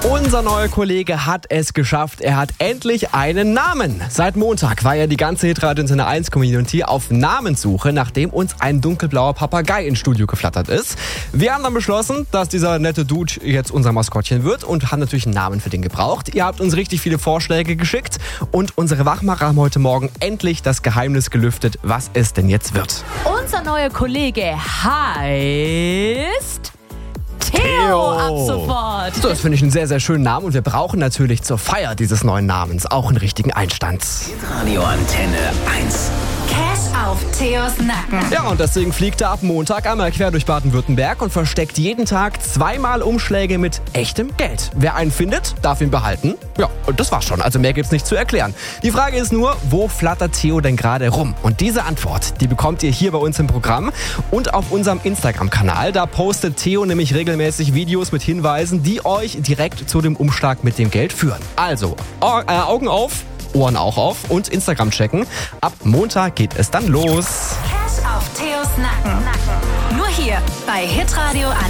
Unser neuer Kollege hat es geschafft. Er hat endlich einen Namen. Seit Montag war ja die ganze Hitradio Antenne 1 Community auf Namenssuche, nachdem uns ein dunkelblauer Papagei ins Studio geflattert ist. Wir haben dann beschlossen, dass dieser nette Dude jetzt unser Maskottchen wird und haben natürlich einen Namen für den gebraucht. Ihr habt uns richtig viele Vorschläge geschickt und unsere Wachmacher haben heute Morgen endlich das Geheimnis gelüftet, was es denn jetzt wird. Unser neuer Kollege heißt Theo ab sofort. So, das finde ich einen sehr, sehr schönen Namen und wir brauchen natürlich zur Feier dieses neuen Namens auch einen richtigen Einstand. Radio Antenne 1. Cash auf Theos Nacken. Ja, und deswegen fliegt er ab Montag einmal quer durch Baden-Württemberg und versteckt jeden Tag 2-mal Umschläge mit echtem Geld. Wer einen findet, darf ihn behalten. Ja, und das war's schon. Also mehr gibt's nicht zu erklären. Die Frage ist nur, wo flattert Theo denn gerade rum? Und diese Antwort, die bekommt ihr hier bei uns im Programm und auf unserem Instagram-Kanal. Da postet Theo nämlich regelmäßig Videos mit Hinweisen, die euch direkt zu dem Umschlag mit dem Geld führen. Also, Augen auf, Ohren auch auf und Instagram checken. Ab Montag geht es dann los. Cash auf Theos Nacken. Nur hier bei Hitradio Antenne.